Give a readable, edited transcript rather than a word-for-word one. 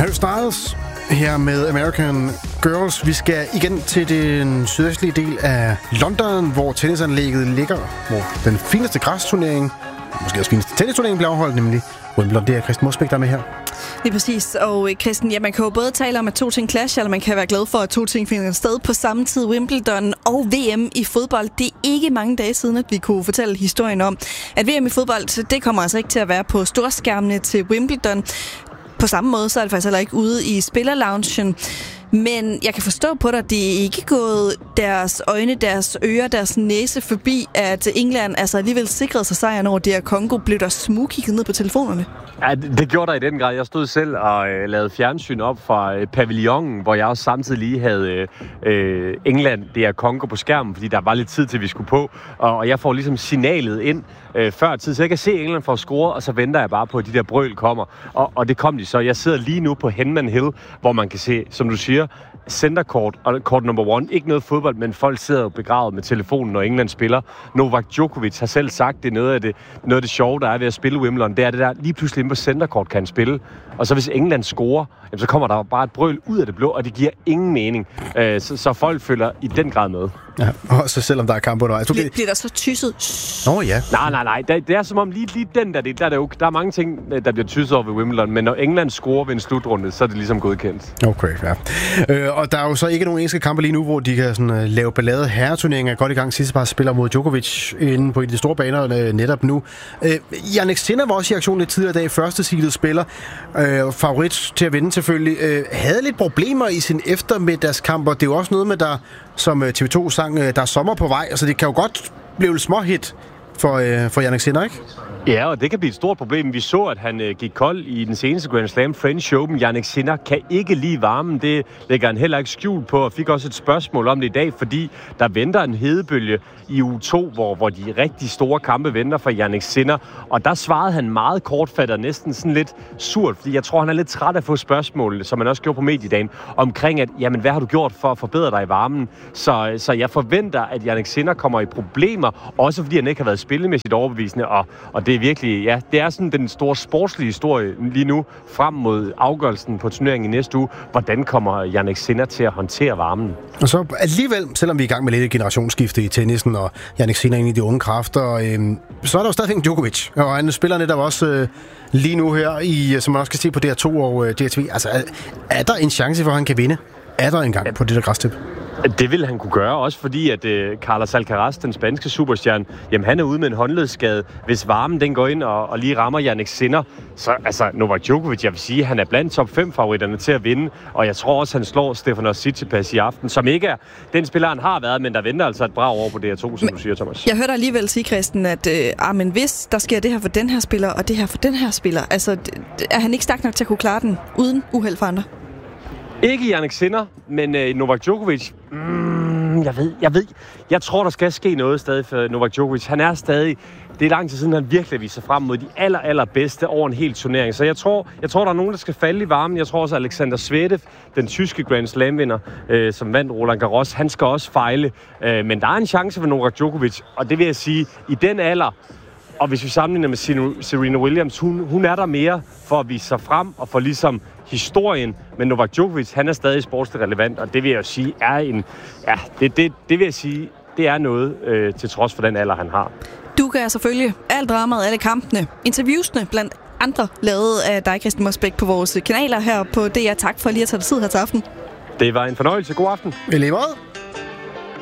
Harry Styles her med American Girls. Vi skal igen til den sydøstlige del af London, hvor tennisanlægget ligger, hvor den fineste græsturnering, måske også fineste tennisturnering, bliver afholdt, nemlig Wimbledon. Det er Kristen Mosbæk, der er med her. Det er præcis. Og Kristen, ja, man kan jo både tale om, at to ting clasher, eller man kan være glad for, at to ting finder sted på samme tid. Wimbledon og VM i fodbold. Det er ikke mange dage siden, at vi kunne fortælle historien om, at VM i fodbold, det kommer altså ikke til at være på storskærmene til Wimbledon. På samme måde, så er det faktisk heller ikke ude i spillerloungen. Men jeg kan forstå på dig, at det er ikke gået deres øjne, deres ører, deres næse forbi, at England altså alligevel sikrede sig sejren over DR Congo. Blev der smugkigget ned på telefonerne? Ja, det gjorde der i den grad. Jeg stod selv og lavede fjernsyn op fra pavillonen, hvor jeg også samtidig lige havde England, DR Congo på skærmen, fordi der var lidt tid til, vi skulle på. Og jeg får ligesom signalet ind før tid, så jeg kan se England få score, og så venter jeg bare på, at de der brøl kommer. Og det kom de så. Jeg sidder lige nu på Henman Hill, hvor man kan se, som du siger, centercourt og court number 1. Ikke noget fodbold, men folk sidder jo begravet med telefonen, når England spiller. Novak Djokovic har selv sagt, det er noget af det sjove, der er ved at spille Wimbledon. Det er det der, lige pludselig inde på centercourt kan han spille. Og så hvis England scorer, så kommer der bare et brøl ud af det blå, og det giver ingen mening. Så folk følger i den grad med. Ja, også selvom der er kamp undervejs. Bliver der så tysset? Ja. Nej. Det er som om lige den der, der er mange ting, der bliver tysset over ved Wimbledon, men når England scorer ved en slutrunde, så er det ligesom godkendt. Okay, ja. Og der er jo så ikke nogen engelske kampe lige nu, hvor de kan sådan, lave ballade. Herreturneringen er godt i gang. Sidste par spiller mod Djokovic inde på de store baner netop nu. Jannik Sinner var også i aktion lidt tidligere i dag. Første seedet spiller. Favorit til at vinde selvfølgelig. Havde lidt problemer i sin eftermiddagskamp, og det er jo også noget med, der, som TV2 sang, der er sommer på vej. Altså det kan jo godt blive et småhit for Jannik Sinner, ikke? Ja, og det kan blive et stort problem. Vi så, at han gik kold i den seneste Grand Slam French Open. Jannik Sinner kan ikke lide varmen. Det lægger han heller ikke skjult på, og fik også et spørgsmål om det i dag, fordi der venter en hedebølge i uge 2, hvor de rigtig store kampe venter for Jannik Sinner. Og der svarede han meget kortfattet, næsten sådan lidt surt, fordi jeg tror, han er lidt træt af at få spørgsmål, som man også gjorde på mediedagen, omkring at, jamen, hvad har du gjort for at forbedre dig i varmen? Så jeg forventer, at Jannik Sinner kommer i problemer, også fordi han ikke har været spillemæssigt overbevisende, og det er virkelig, ja, det er sådan den store sportslige historie lige nu, frem mod afgørelsen på turneringen i næste uge. Hvordan kommer Jannik Sinner til at håndtere varmen? Og så alligevel, selvom vi er i gang med lidt generationsskifte i tennisen, og Jannik Sinner ind i de unge kræfter, så er der jo stadigvæk Djokovic, og han spiller netop også lige nu her, som man også kan se på DR2 og DRTV. Altså, er der en chance for, at han kan vinde? Er der engang på det der græstip? Det vil han kunne gøre, også fordi at Carlos Alcaraz, den spanske superstjerne, jamen han er ude med en håndledsskade. Hvis varmen den går ind og lige rammer Jannik Sinner, så altså Novak Djokovic, jeg vil sige, han er blandt top 5 favoritterne til at vinde, og jeg tror også, han slår Stefanos Tsitsipas i aften, som ikke er den spiller, han har været, men der venter altså et brag over på DR2, som du siger, Thomas. Jeg hørte alligevel sige, Kristen, at men hvis der sker det her for den her spiller, og det her for den her spiller, altså er han ikke stærk nok til at kunne klare den uden uheld for andre? Ikke Jannik Sinner, men Novak Djokovic. Jeg tror, der skal ske noget stadig for Novak Djokovic. Han er stadig... Det er lang tid siden, han virkelig viser frem mod de allerbedste over en hel turnering. Så jeg tror, der er nogen, der skal falde i varmen. Jeg tror også, Alexander Zverev, den tyske Grand Slam-vinder, som vandt Roland Garros, han skal også fejle. Men der er en chance for Novak Djokovic, og det vil jeg sige, i den alder... Og hvis vi sammenligner med Serena Williams, hun er der mere for at vise sig frem og for ligesom historien. Men Novak Djokovic, han er stadig sportsligt relevant, og det vil jeg sige er en... Ja, det vil jeg sige, det er noget til trods for den alder, han har. Du kan selvfølgelig alt dramaet, alle kampene, interviewsene blandt andre lavet af dig, Kristen Mosbæk, på vores kanaler her på DR. Tak for lige at tage dig tid her til aften. Det var en fornøjelse. God aften. I lige måde.